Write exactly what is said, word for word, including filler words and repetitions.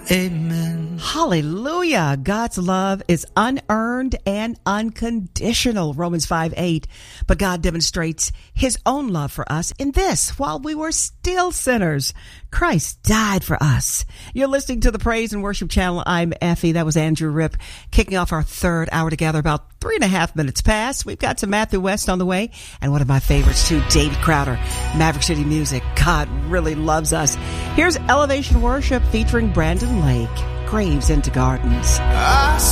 Amen. Hallelujah. God's love is unearned and unconditional. Romans five eight. But God demonstrates his own love for us in this: while we were still sinners, Christ died for us. You're listening to the Praise and Worship Channel. I'm Effie. That was Andrew Ripp, kicking off our third hour together, about three and a half minutes past. We've got some Matthew West on the way, and one of my favorites too, David Crowder, Maverick City Music. God really loves us. Here's Elevation Worship featuring Brandon Lake, Graves into Gardens. I